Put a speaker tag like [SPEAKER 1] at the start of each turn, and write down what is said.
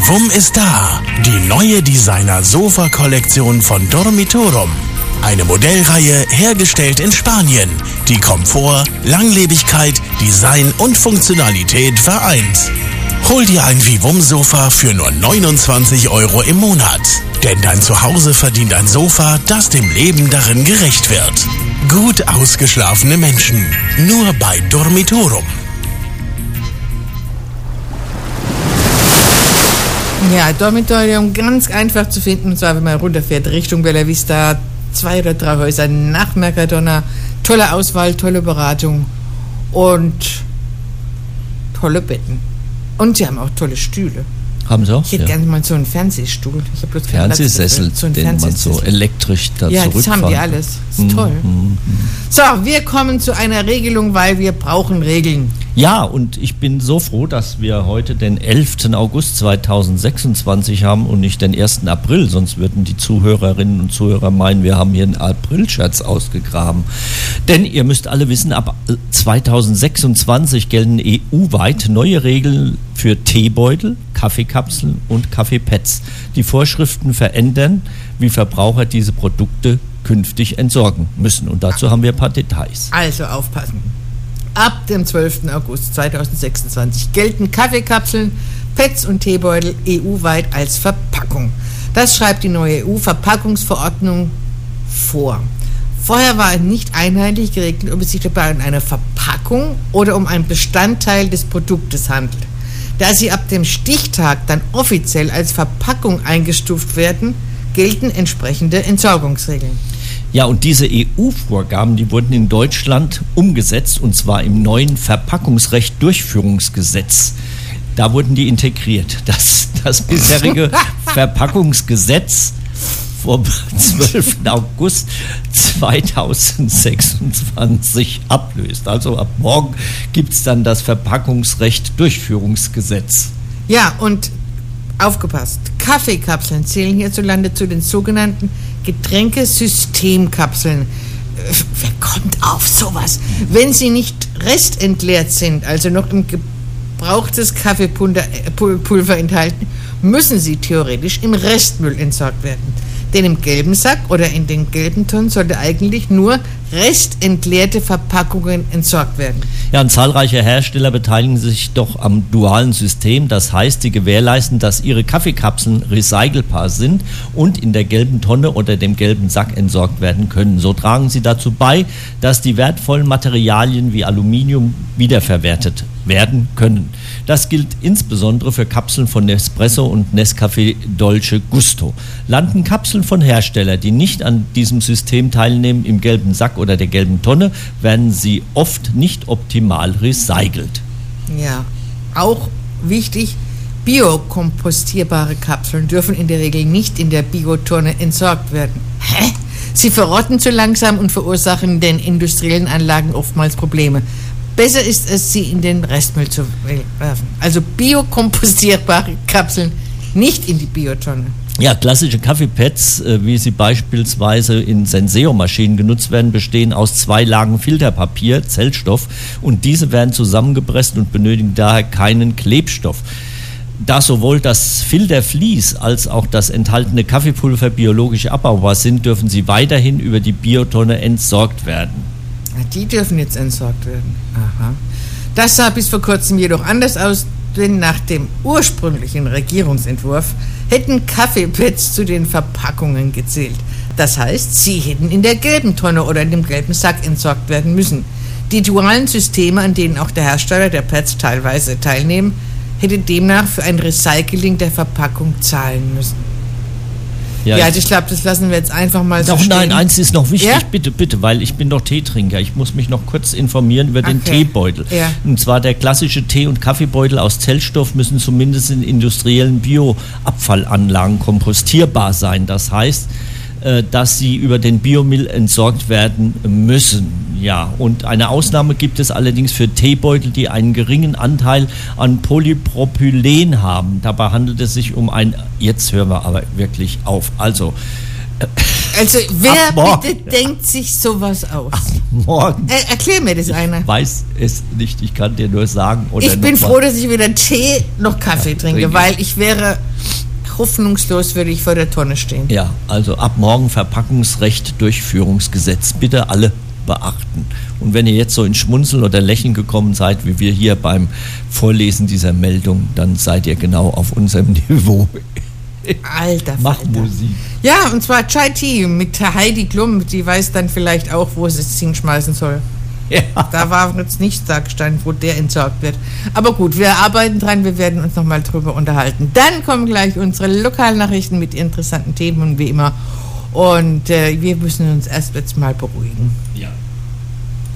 [SPEAKER 1] Vivum ist da. Die neue Designer-Sofa-Kollektion von Dormitorum. Eine Modellreihe hergestellt in Spanien, die Komfort, Langlebigkeit, Design und Funktionalität vereint. Hol dir ein Vivum-Sofa für nur 29 € im Monat. Denn dein Zuhause verdient ein Sofa, das dem Leben darin gerecht wird. Gut ausgeschlafene Menschen. Nur bei Dormitorum.
[SPEAKER 2] Ja, Dormitorium ganz einfach zu finden, und zwar wenn man runterfährt Richtung Bella Vista, 2 oder 3 Häuser nach Mercadona. Tolle Auswahl, tolle Beratung und tolle Betten. Und sie haben auch tolle Stühle.
[SPEAKER 3] Haben sie auch?
[SPEAKER 2] Ich hätte gerne mal so einen Fernsehstuhl. Ich habe bloß
[SPEAKER 3] Fernsehsessel, den man so elektrisch da zurückfahren.
[SPEAKER 2] Ja, das haben die alles. Das ist toll. So, wir kommen zu einer Regelung, weil wir brauchen Regeln.
[SPEAKER 3] Ja, und ich bin so froh, dass wir heute den 11. August 2026 haben und nicht den 1. April, sonst würden die Zuhörerinnen und Zuhörer meinen, wir haben hier einen April-Scherz ausgegraben. Denn ihr müsst alle wissen, ab 2026 gelten EU-weit neue Regeln für Teebeutel, Kaffeekapseln und Kaffeepads. Die Vorschriften verändern, wie Verbraucher diese Produkte künftig entsorgen müssen. Und dazu haben wir ein paar Details.
[SPEAKER 2] Also aufpassen. Ab dem 12. August 2026 gelten Kaffeekapseln, Pads und Teebeutel EU-weit als Verpackung. Das schreibt die neue EU-Verpackungsverordnung vor. Vorher war nicht einheitlich geregelt, ob es sich dabei um eine Verpackung oder um einen Bestandteil des Produktes handelt. Da sie ab dem Stichtag dann offiziell als Verpackung eingestuft werden, gelten entsprechende Entsorgungsregeln.
[SPEAKER 3] Ja, und diese EU-Vorgaben, die wurden in Deutschland umgesetzt, und zwar im neuen Verpackungsrecht-Durchführungsgesetz. Da wurden die integriert. Das bisherige Verpackungsgesetz vom 12. August 2026 ablöst. Also ab morgen gibt es dann das Verpackungsrecht-Durchführungsgesetz.
[SPEAKER 2] Ja, und aufgepasst, Kaffeekapseln zählen hierzulande zu den sogenannten Getränkesystemkapseln. Wer kommt auf sowas? Wenn sie nicht restentleert sind, also noch im gebrauchtes Kaffeepulver enthalten, müssen sie theoretisch im Restmüll entsorgt werden. Denn im gelben Sack oder in den gelben Tonnen sollte eigentlich nur restentleerte Verpackungen entsorgt werden.
[SPEAKER 3] Ja, und zahlreiche Hersteller beteiligen sich doch am dualen System. Das heißt, sie gewährleisten, dass ihre Kaffeekapseln recycelbar sind und in der gelben Tonne oder dem gelben Sack entsorgt werden können. So tragen sie dazu bei, dass die wertvollen Materialien wie Aluminium wiederverwertet werden können. Das gilt insbesondere für Kapseln von Nespresso und Nescafé Dolce Gusto. Landen Kapseln von Herstellern, die nicht an diesem System teilnehmen, im gelben Sack oder der gelben Tonne, werden sie oft nicht optimal recycelt.
[SPEAKER 2] Ja, auch wichtig, biokompostierbare Kapseln dürfen in der Regel nicht in der Biotonne entsorgt werden. Hä? Sie verrotten zu langsam und verursachen den industriellen Anlagen oftmals Probleme. Besser ist es, sie in den Restmüll zu werfen. Also biokompostierbare Kapseln nicht in die Biotonne.
[SPEAKER 3] Ja, klassische Kaffeepads, wie sie beispielsweise in Senseo-Maschinen genutzt werden, bestehen aus 2 Lagen Filterpapier, Zellstoff, und diese werden zusammengepresst und benötigen daher keinen Klebstoff. Da sowohl das Filtervlies als auch das enthaltene Kaffeepulver biologisch abbaubar sind, dürfen sie weiterhin über die Biotonne entsorgt werden.
[SPEAKER 2] Die dürfen jetzt entsorgt werden. Aha. Das sah bis vor kurzem jedoch anders aus, denn nach dem ursprünglichen Regierungsentwurf hätten Kaffeepads zu den Verpackungen gezählt. Das heißt, sie hätten in der gelben Tonne oder in dem gelben Sack entsorgt werden müssen. Die dualen Systeme, an denen auch der Hersteller der Pads teilweise teilnehmen, hätte demnach für ein Recycling der Verpackung zahlen müssen. Ja, ich glaube, das lassen wir jetzt einfach mal so stehen.
[SPEAKER 3] Nein, eins ist noch wichtig, ja? bitte, weil ich bin doch Teetrinker. Ich muss mich noch kurz informieren über den Teebeutel. Ja. Und zwar der klassische Tee- und Kaffeebeutel aus Zellstoff müssen zumindest in industriellen Bioabfallanlagen kompostierbar sein. Das heißt, dass sie über den Biomüll entsorgt werden müssen. Ja, und eine Ausnahme gibt es allerdings für Teebeutel, die einen geringen Anteil an Polypropylen haben. Dabei handelt es sich um jetzt hören wir aber wirklich auf. Also
[SPEAKER 2] wer bitte denkt sich sowas aus?
[SPEAKER 3] Morgen.
[SPEAKER 2] Erklär mir das einer.
[SPEAKER 3] Ich weiß es nicht, ich kann dir nur sagen.
[SPEAKER 2] Ich bin froh, dass ich weder Tee noch Kaffee trinke, weil ich wäre hoffnungslos würde ich vor der Tonne stehen.
[SPEAKER 3] Ja, also ab morgen Verpackungsrecht-Durchführungsgesetz. Bitte alle beachten. Und wenn ihr jetzt so in Schmunzeln oder Lächeln gekommen seid, wie wir hier beim Vorlesen dieser Meldung, dann seid ihr genau auf unserem Niveau.
[SPEAKER 2] Alter
[SPEAKER 3] Mach
[SPEAKER 2] Falter.
[SPEAKER 3] Musik.
[SPEAKER 2] Ja, und zwar Chai Tea mit Heidi Klum. Die weiß dann vielleicht auch, wo sie es hinschmeißen soll.
[SPEAKER 3] Ja.
[SPEAKER 2] Da war jetzt nicht da gestanden, wo der entsorgt wird. Aber gut, wir arbeiten dran, wir werden uns nochmal drüber unterhalten. Dann kommen gleich unsere Lokalnachrichten mit interessanten Themen, wie immer. Und wir müssen uns erst jetzt mal beruhigen.
[SPEAKER 3] Ja.